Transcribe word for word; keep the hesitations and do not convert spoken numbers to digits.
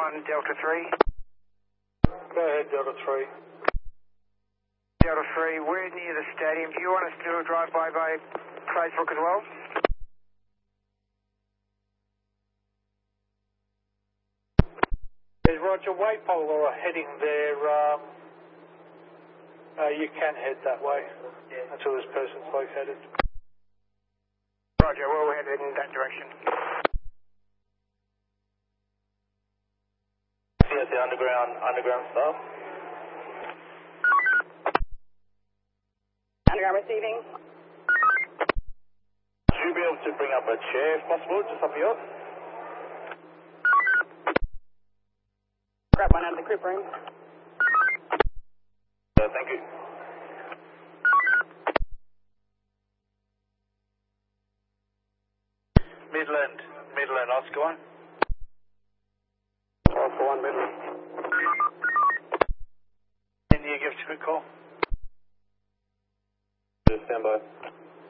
one, Delta three. Go ahead, Delta three. Delta three, we're near the stadium. Do you want us to do a drive-by by Claysbrook as well? Is Roger, Waypole are heading there. Um, uh, you can head that way until this person's located. Roger, we'll head in that direction. See at the underground, underground stuff. Underground receiving. Should you be able to bring up a chair if possible, just up here? Grab one out of the group room. Uh, thank you. Midland, Midland, Oscar one. Oscar one, Midland. Can you give us a quick call? Just stand by.